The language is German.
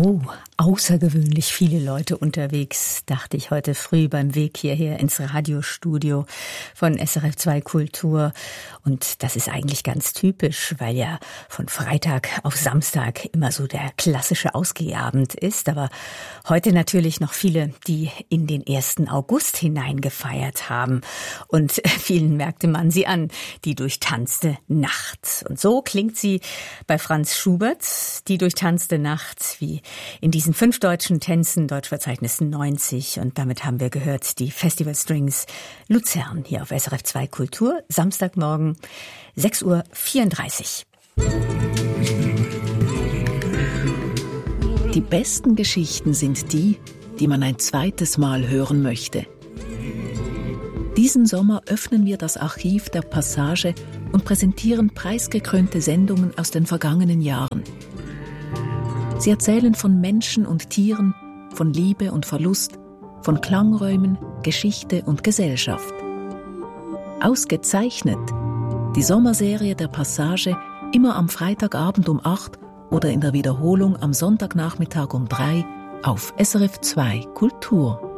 Oh, außergewöhnlich viele Leute unterwegs, dachte ich heute früh beim Weg hierher ins Radiostudio von SRF 2 Kultur. Und das ist eigentlich ganz typisch, weil ja von Freitag auf Samstag immer so der klassische Ausgehabend ist. Aber heute natürlich noch viele, die in den 1. August hineingefeiert haben. Und vielen merkte man sie an, die durchtanzte Nacht. Und so klingt sie bei Franz Schubert, die durchtanzte Nacht, wie in diesen 5 deutschen Tänzen, Deutschverzeichnis 90. Und damit haben wir gehört die Festival Strings Luzern hier auf SRF 2 Kultur, Samstagmorgen 6:34 Uhr. Die besten Geschichten sind die, die man ein zweites Mal hören möchte. Diesen Sommer öffnen wir das Archiv der Passage und präsentieren preisgekrönte Sendungen aus den vergangenen Jahren. Sie erzählen von Menschen und Tieren, von Liebe und Verlust, von Klangräumen, Geschichte und Gesellschaft. Ausgezeichnet die Sommerserie der Passage immer am Freitagabend um 8 oder in der Wiederholung am Sonntagnachmittag um 3 auf SRF 2 Kultur.